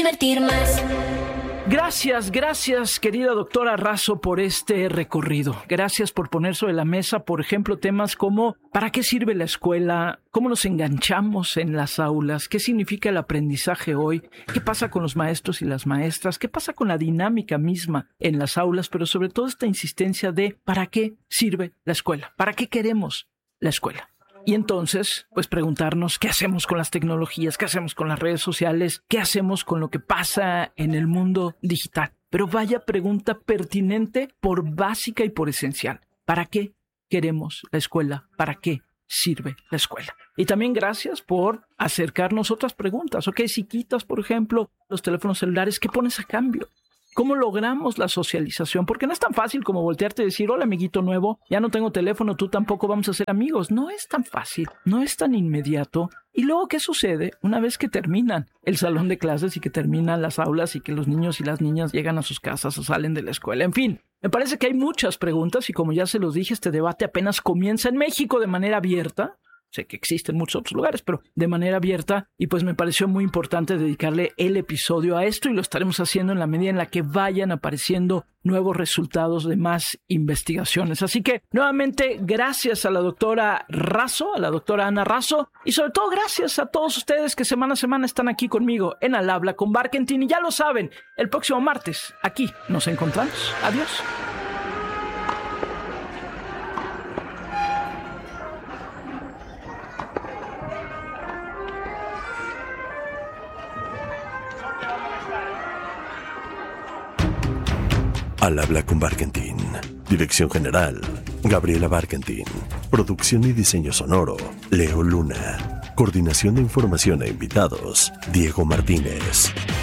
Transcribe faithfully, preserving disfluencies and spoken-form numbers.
Divertir más. Gracias, gracias, querida doctora Razo, por este recorrido. Gracias por poner sobre la mesa, por ejemplo, temas como ¿para qué sirve la escuela? ¿Cómo nos enganchamos en las aulas? ¿Qué significa el aprendizaje hoy? ¿Qué pasa con los maestros y las maestras? ¿Qué pasa con la dinámica misma en las aulas? Pero sobre todo esta insistencia de ¿para qué sirve la escuela? ¿Para qué queremos la escuela? Y entonces, pues preguntarnos qué hacemos con las tecnologías, qué hacemos con las redes sociales, qué hacemos con lo que pasa en el mundo digital. Pero vaya pregunta pertinente por básica y por esencial. ¿Para qué queremos la escuela? ¿Para qué sirve la escuela? Y también gracias por acercarnos otras preguntas. Ok, si quitas, por ejemplo, los teléfonos celulares, ¿qué pones a cambio? ¿Cómo logramos la socialización? Porque no es tan fácil como voltearte y decir, hola amiguito nuevo, ya no tengo teléfono, tú tampoco, vamos a ser amigos. No es tan fácil, no es tan inmediato. Y luego, ¿qué sucede una vez que terminan el salón de clases y que terminan las aulas y que los niños y las niñas llegan a sus casas o salen de la escuela? En fin, me parece que hay muchas preguntas y como ya se los dije, este debate apenas comienza en México de manera abierta. Sé que existe en muchos otros lugares, pero de manera abierta, y pues me pareció muy importante dedicarle el episodio a esto y lo estaremos haciendo en la medida en la que vayan apareciendo nuevos resultados de más investigaciones. Así que, nuevamente, gracias a la doctora Razo, a la doctora Ana Razo, y sobre todo gracias a todos ustedes que semana a semana están aquí conmigo en Al Habla con Barkentin, y ya lo saben, el próximo martes, aquí nos encontramos. Adiós. Al Habla con Barkentin. Dirección General, Gabriela Barkentin. Producción y diseño sonoro, Leo Luna. Coordinación de información e invitados, Diego Martínez.